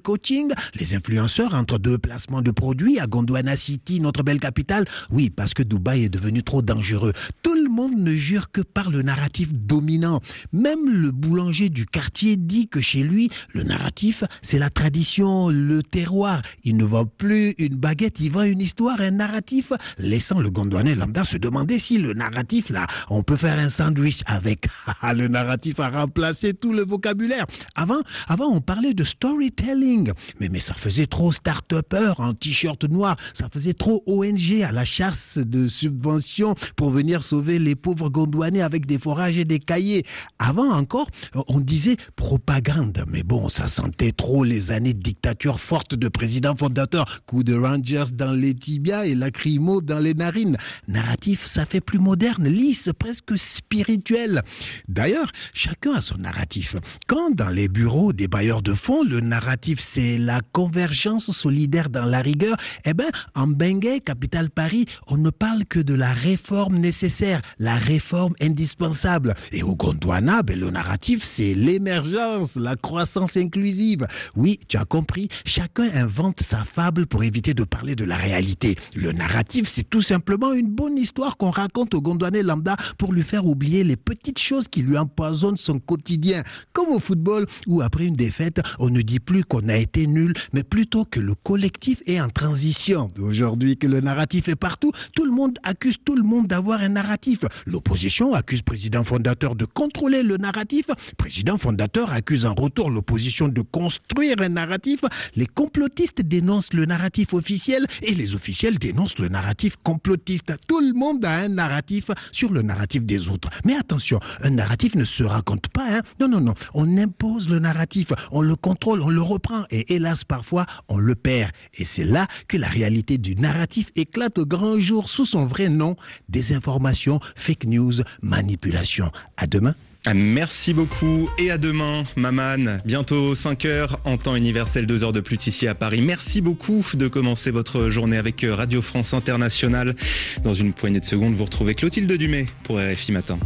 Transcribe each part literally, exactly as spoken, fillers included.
coaching, les influenceurs entre deux placements de produits à Gondwana City, notre belle capitale. Oui, parce que Dubaï est devenu trop dangereux. Tout le monde ne jure que par le narratif dominant. Même le boulanger du quartier dit que chez lui, le narratif, c'est la tradition, le terroir. Il ne vend plus une baguette, il vend une histoire, un narratif, laissant le Gondwanais lambda se demander si le narratif, là, on peut faire un sandwich avec. Le narratif a remplacé tout le vocabulaire. Avant, avant on parlait de storytelling, mais, mais ça faisait trop start-upper en t-shirt noir, ça faisait trop O N G à la chasse de subventions pour venir sauver les pauvres Gondwanais avec des forages et des cahiers. Avant encore, on disait propagande, mais bon, ça sentait trop les années de dictature forte de présidents fondateurs, coup de Rangers dans les tibias et lacrymo dans les narines. Narratif, ça fait plus moderne, lisse, presque spirituel. D'ailleurs, chacun a son narratif. Quand dans les bureaux des bailleurs de fonds, le narratif c'est la convergence solidaire dans la rigueur, eh ben, en Benguet, capitale Paris, on ne parle que de la réforme nécessaire, la réforme indispensable. Et au Gondwana, ben, le narratif c'est l'émergence, la croissance inclusive. Oui, tu as compris, chacun invente sa fable pour éviter de parler de la réalité. Le narratif, c'est tout simplement une bonne histoire qu'on raconte au Gondwanais lambda pour lui faire oublier les petites choses qui lui empoisonnent son quotidien. Comme au football, où après une défaite, on ne dit plus qu'on a été nul, mais plutôt que le collectif est en transition. Aujourd'hui que le narratif est partout, tout le monde accuse tout le monde d'avoir un narratif. L'opposition accuse le président fondateur de contrôler le narratif. Le président fondateur accuse en retour l'opposition de construire un narratif. Les complotistes dénoncent le narratif officiel et les officiels dénoncent le narratif complotiste. Tout le monde a un narratif sur le narratif des autres. Mais attention, un narratif ne se raconte pas, hein. Non, non, non. On impose le narratif, on le contrôle, on le reprend et hélas, parfois, on le perd. Et c'est là que la réalité du narratif éclate au grand jour sous son vrai nom. Désinformation, fake news, manipulation. À demain. Merci beaucoup et à demain, Maman. Bientôt cinq heures en temps universel, deux heures de plus ici à Paris. Merci beaucoup de commencer votre journée avec Radio France Internationale. Dans une poignée de secondes, vous retrouvez Clotilde Dumais pour R F I Matin.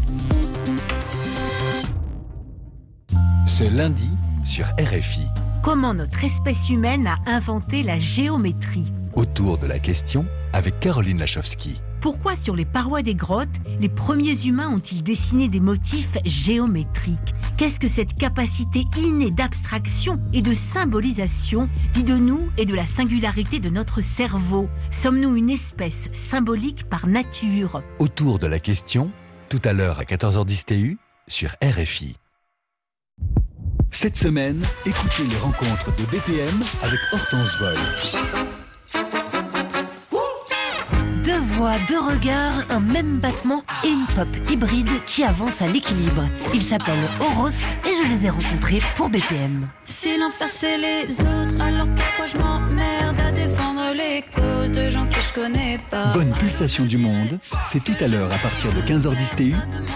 Ce lundi sur R F I. Comment notre espèce humaine a inventé la géométrie? Autour de la question avec Caroline Lachowski. Pourquoi sur les parois des grottes, les premiers humains ont-ils dessiné des motifs géométriques? Qu'est-ce que cette capacité innée d'abstraction et de symbolisation dit de nous et de la singularité de notre cerveau? Sommes-nous une espèce symbolique par nature? Autour de la question, tout à l'heure à quatorze heures dix T U sur R F I. Cette semaine, écoutez les rencontres de B P M avec Hortense Vol. Deux voix, deux regards, un même battement et une pop hybride qui avance à l'équilibre. Ils s'appellent Horos et je les ai rencontrés pour B P M. Si l'enfer c'est les autres, alors pourquoi je m'emmerde à défendre les causes de gens que je connais pas? Bonne pulsation du monde, c'est tout à l'heure à partir de quinze heures dix T U